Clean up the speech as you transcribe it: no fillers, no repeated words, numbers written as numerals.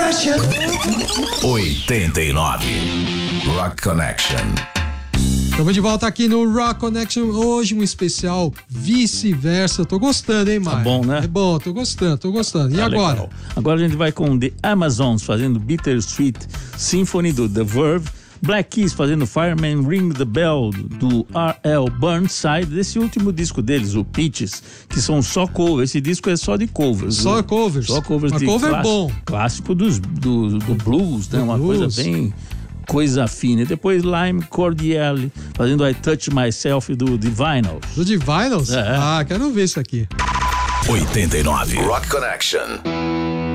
Connection. 89. Rock Connection. Estamos de volta aqui no Rock Connection. Hoje um especial vice-versa. Eu tô gostando, hein, Maio? Tá bom, né? É bom, tô gostando. E agora? Legal. Agora a gente vai com The Amazons fazendo Bittersweet Symphony do The Verve. Black Keys fazendo Fireman Ring the Bell do R.L. Burnside, desse último disco deles, o Peaches, que são só covers. Esse disco é só de covers. Só covers? Só covers. Mas cover bom. Clássico do blues, né? Uma coisa bem coisa fina. E depois Lime Cordiale fazendo I Touch Myself do Divinyls. Do Divinyls? É. Ah, quero ver isso aqui. 89. Rock Connection.